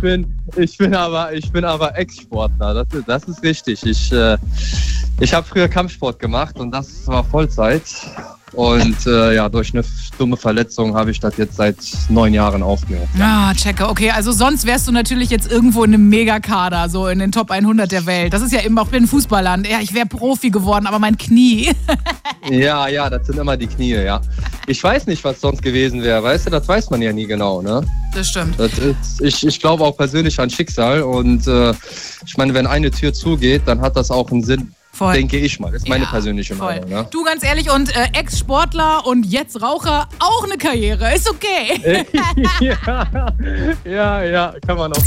Ich bin aber Ex-Sportler. Das ist richtig. Ich habe früher Kampfsport gemacht und das war Vollzeit. Und durch eine dumme Verletzung habe ich das jetzt seit 9 Jahren aufgehört. Checker. Okay, also sonst wärst du natürlich jetzt irgendwo in einem Megakader, so in den Top 100 der Welt. Das ist ja immer auch in Fußballland. Ja, ich wäre Profi geworden, aber mein Knie. Ja, das sind immer die Knie, ja. Ich weiß nicht, was sonst gewesen wäre, weißt du, das weiß man ja nie genau, ne? Das stimmt. Ich glaube auch persönlich an Schicksal und ich meine, wenn eine Tür zugeht, dann hat das auch einen Sinn. Voll. Denke ich mal. Das ist meine persönliche Meinung. Ne? Du, ganz ehrlich, und Ex-Sportler und jetzt Raucher, auch eine Karriere. Ist okay. Ja, kann man auch.